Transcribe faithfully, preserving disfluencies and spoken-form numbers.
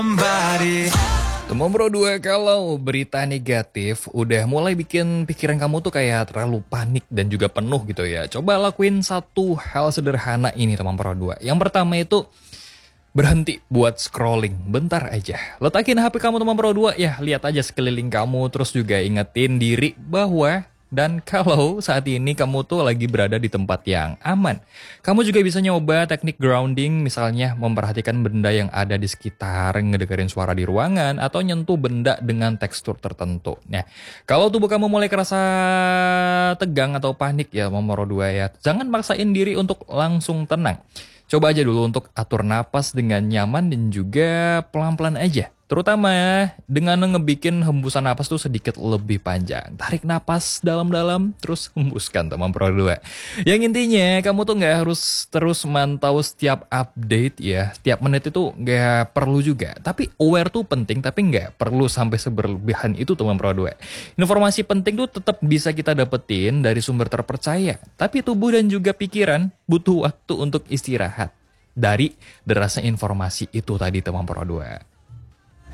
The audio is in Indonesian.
Teman Pro dua, kalau berita negatif udah mulai bikin pikiran kamu tuh kayak terlalu panik dan juga penuh gitu ya. Coba lakuin satu hal sederhana ini teman Pro dua. Yang pertama itu berhenti buat scrolling bentar aja. Letakin H P kamu teman Pro dua ya, lihat aja sekeliling kamu, terus juga ingetin diri bahwa dan kalau saat ini kamu tuh lagi berada di tempat yang aman. Kamu juga bisa nyoba teknik grounding, misalnya memperhatikan benda yang ada di sekitar, ngedengerin suara di ruangan, atau nyentuh benda dengan tekstur tertentu. Nah, kalau tubuh kamu mulai kerasa tegang atau panik ya nomor dua ya, jangan maksain diri untuk langsung tenang. Coba aja dulu untuk atur napas dengan nyaman dan juga pelan-pelan aja. Terutama dengan ngebikin hembusan napas tuh sedikit lebih panjang. Tarik napas dalam-dalam, terus hembuskan teman Pro dua. Yang intinya kamu tuh nggak harus terus mantau setiap update ya. Setiap menit itu nggak perlu juga. Tapi aware tuh penting, tapi nggak perlu sampai seberlebihan itu teman Pro dua. Informasi penting tuh tetap bisa kita dapetin dari sumber terpercaya. Tapi tubuh dan juga pikiran butuh waktu untuk istirahat dari derasnya informasi itu tadi teman Pro dua.